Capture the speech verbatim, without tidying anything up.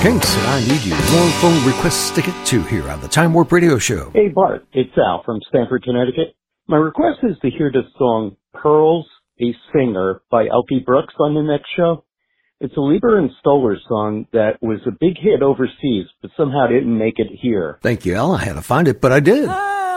Kinks and I Need You. More phone requests to get to here on the Time Warp Radio Show. Hey, Bart. It's Al from Stamford, Connecticut. My request is to hear the song Pearls, a Singer by Elkie Brooks on the next show. It's a Lieber and Stoller song that was a big hit overseas, but somehow didn't make it here. Thank you, Al. I had to find it, but I did. Ah!